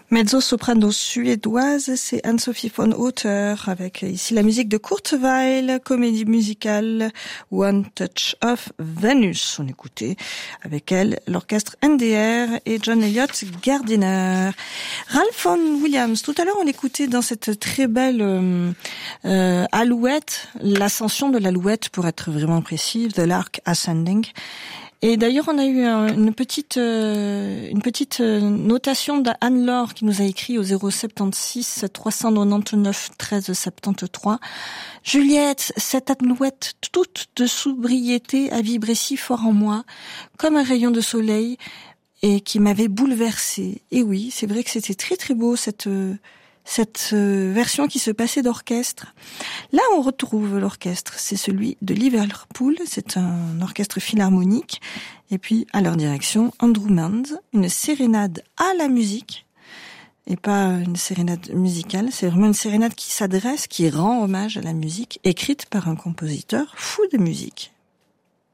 Mezzo-soprano suédoise, c'est Anne-Sophie von Otter, avec ici la musique de Kurt Weill, comédie musicale One Touch of Venus. On écoutait avec elle l'orchestre NDR et John Elliott Gardiner. Ralph Vaughan Williams, tout à l'heure on l'écoutait dans cette très belle Alouette, l'ascension de l'Alouette pour être vraiment précis, The Lark Ascending. Et d'ailleurs, on a eu une petite notation d'Anne-Laure qui nous a écrit au 076 399 13 73. Juliette, cette alouette toute de sobriété a vibré si fort en moi, comme un rayon de soleil, et qui m'avait bouleversée. Et oui, c'est vrai que c'était très très beau cette version qui se passait d'orchestre. Là, on retrouve l'orchestre. C'est celui de Liverpool. C'est un orchestre philharmonique. Et puis, à leur direction, Andrew Mann, une sérénade à la musique. Et pas une sérénade musicale. C'est vraiment une sérénade qui s'adresse, qui rend hommage à la musique, écrite par un compositeur fou de musique.